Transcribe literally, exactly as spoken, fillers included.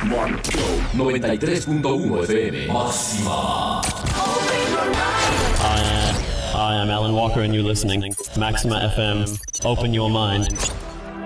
One, go. noventa y tres punto uno F M. Máxima. I am, I am Alan Walker and you're listening. Maxima F M. Open your mind.